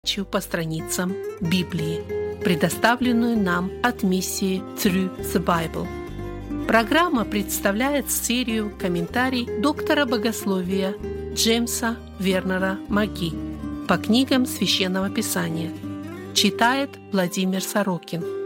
по страницам Библии, предоставленную нам от миссии Through the Bible. Программа представляет серию комментариев доктора богословия Джеймса Вернера Маги по книгам Священного Писания. Читает Владимир Сорокин.